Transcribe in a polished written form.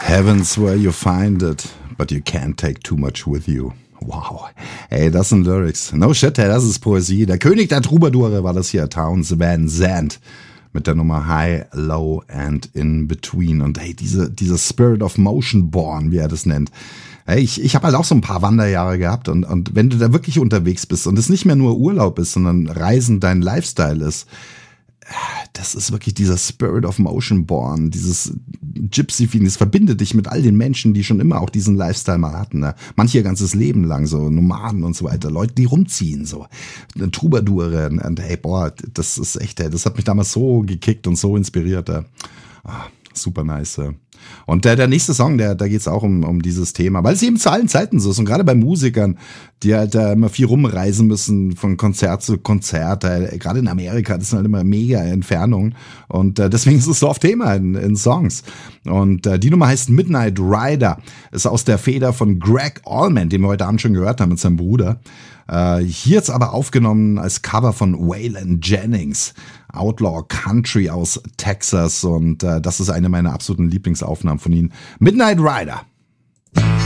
Heaven's where you find it, but you can't take too much with you. Wow. Ey, das sind Lyrics. No shit, hey, das ist Poesie. Der König der Troubadoure war das hier, Townes Van Zandt. Mit der Nummer High, Low and In Between. Und hey, diese Spirit of Motion Born, wie er das nennt. Hey, ich habe halt auch so ein paar Wanderjahre gehabt. Und wenn du da wirklich unterwegs bist und es nicht mehr nur Urlaub ist, sondern Reisen dein Lifestyle ist, das ist wirklich dieser Spirit of Motion Born, dieses Gypsy-Feeling, das verbindet dich mit all den Menschen, die schon immer auch diesen Lifestyle mal hatten. Ne? Manche ihr ganzes Leben lang, so Nomaden und so weiter, Leute, die rumziehen, so Troubadoure. Und hey, boah, das ist echt, das hat mich damals so gekickt und so inspiriert. Super nice. Und der nächste Song, da geht es auch um dieses Thema, weil es eben zu allen Zeiten so ist. Und gerade bei Musikern, die halt da immer viel rumreisen müssen, von Konzert zu Konzert, gerade in Amerika, das sind halt immer mega Entfernungen. Und deswegen ist es so oft Thema in Songs. Und die Nummer heißt Midnight Rider, ist aus der Feder von Greg Allman, den wir heute Abend schon gehört haben mit seinem Bruder. Hier jetzt aber aufgenommen als Cover von Waylon Jennings, Outlaw Country aus Texas, und das ist eine meiner absoluten Lieblingsaufnahmen von ihm. Midnight Rider.